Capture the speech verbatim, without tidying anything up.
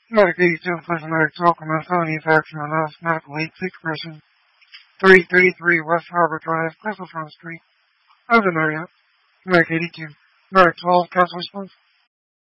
Medic eighty-two, Pleasant Medic Talcum, and felony faction on us, medical eight six person, three thirty-three West Harbor Drive, Crystal Front Street, London area. Medic eighty-two, Medic twelve, Council Response.